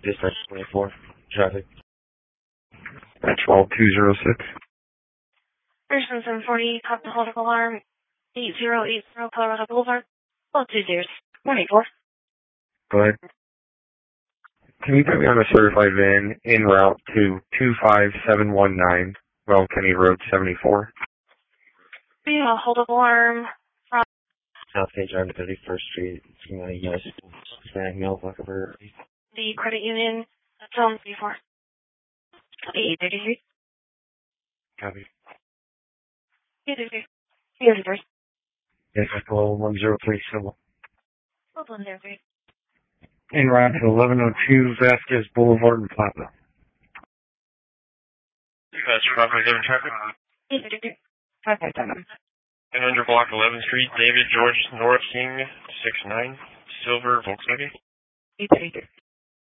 Dispatch 24. Traffic. That's 12206. Person 740, cop the hold of alarm, 8080 Colorado Boulevard, 12024. Go ahead. Can you put me on a certified van en route to 25719, Well Kenny Road 74? Yeah, hold of alarm from South State Drive to 31st Street. Yes. Hispanic male, black over. the credit union. Tell them before. 833. Copy. 833. 833. Yes, call 103 Civil. Hold on there, 3. En route to 1102 Vasquez Boulevard in Platinum. That's 557 traffic. 833. 557. And under block 11th Street, David George North King, 6'9", silver Volkswagen. 833.